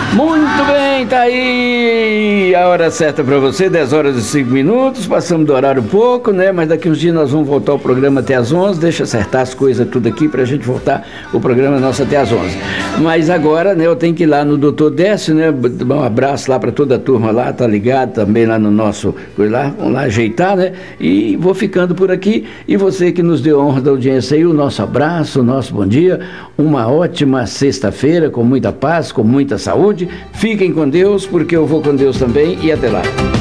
Muito bem, tá aí a hora certa para você, 10 horas e 5 minutos, passamos do horário um pouco, né? Mas daqui uns dias nós vamos voltar o programa até às 11, deixa acertar as coisas tudo aqui pra gente voltar o programa nosso até às 11. Mas agora, né, eu tenho que ir lá no Dr. Décio, né? Um abraço lá para toda a turma lá, tá ligado? Também lá no nosso, lá, vamos lá ajeitar, né? E vou ficando por aqui, e você que nos deu honra da audiência aí, o nosso abraço, o nosso bom dia, uma ótima sexta-feira, com muita paz, com muita saúde. Fiquem com Deus, porque eu vou com Deus também, e até lá.